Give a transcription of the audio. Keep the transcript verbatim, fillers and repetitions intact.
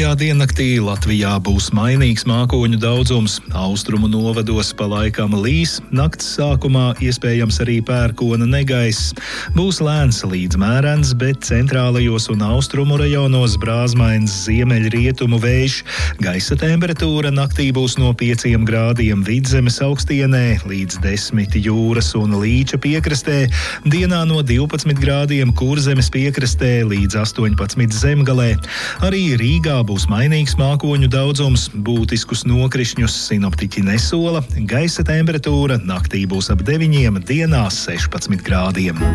Turpmākajā diennaktī Latvijā būs mainīgs mākoņu daudzums. Austrumu novados pa laikam līs, nakts sākumā iespējams arī pērkona negaiss. Būs lēns līdz mērens, bet centrālajos un austrumu rajonos brāzmains ziemeļrietumu vējš. Gaisa temperatūra naktī būs no pieciem grādiem Vidzemes augstienē līdz desmit jūras un Līča piekrastē, dienā no divpadsmit grādiem Kurzemes piekrastē līdz astoņpadsmit Zemgalē. Arī Rīgā būs mainīgs mākoņu daudzums, būtiskus nokrišņus sinoptiķi nesola, gaisa temperatūra naktī būs ap deviņiem, dienā sešpadsmit grādiem.